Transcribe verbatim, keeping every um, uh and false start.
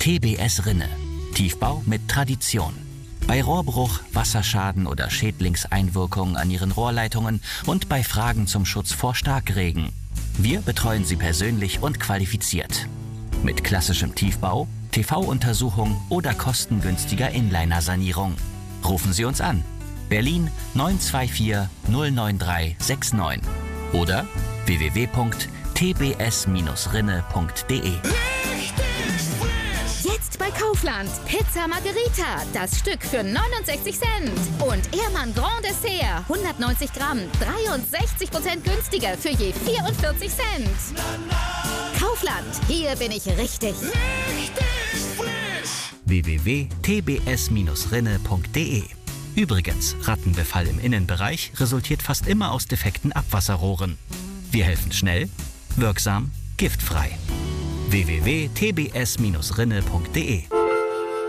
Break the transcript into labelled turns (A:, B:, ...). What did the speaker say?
A: T B S Rinne. Tiefbau mit Tradition. Bei Rohrbruch, Wasserschaden oder Schädlingseinwirkung an Ihren Rohrleitungen und bei Fragen zum Schutz vor Starkregen. Wir betreuen Sie persönlich und qualifiziert. Mit klassischem Tiefbau, T V-Untersuchung oder kostengünstiger Inliner-Sanierung. Rufen Sie uns an. Berlin neun zwei vier null neun drei sechs neun oder w w w punkt t b s rinne punkt d e.
B: Jetzt bei Kaufland. Pizza Margherita. Das Stück für neunundsechzig Cent. Und Ehrmann Grand Dessert. hundertneunzig Gramm. dreiundsechzig Prozent günstiger für je vierundvierzig Cent. Kaufland. Hier bin ich richtig.
C: Richtig frisch.
A: w w w punkt t b s rinne punkt d e. Übrigens, Rattenbefall im Innenbereich resultiert fast immer aus defekten Abwasserrohren. Wir helfen schnell, wirksam, giftfrei. w w w punkt t b s rinne punkt d e